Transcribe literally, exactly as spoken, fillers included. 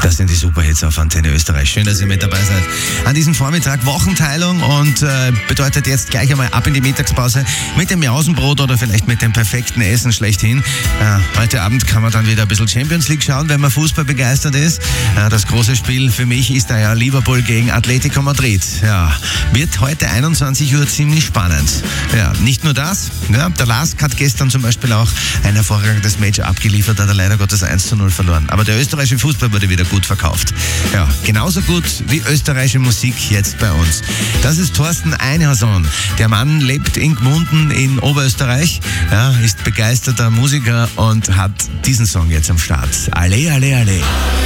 Das sind die Superhits auf Antenne Österreich. Schön, dass ihr mit dabei seid. An diesem Vormittag Wochenteilung und äh, bedeutet jetzt gleich einmal ab in die Mittagspause mit dem Jausenbrot oder vielleicht mit dem perfekten Essen schlechthin. Äh, heute Abend kann man dann wieder ein bisschen Champions League schauen, wenn man Fußball begeistert ist. Äh, das große Spiel für mich ist da ja Liverpool gegen Atletico Madrid. Ja, wird heute einundzwanzig Uhr ziemlich spannend. Ja, nicht nur das. Ja, der Lask hat gestern zum Beispiel auch ein hervorragendes Match abgeliefert, hat er leider Gottes eins zu null verloren. Aber der österreichische Fußball wurde wieder gut verkauft. Ja, genauso gut wie österreichische Musik jetzt bei uns. Das ist Thorsten Einhorson. Der Mann lebt in Gmunden in Oberösterreich, ja, ist begeisterter Musiker und hat diesen Song jetzt am Start. Alle, alle, alle.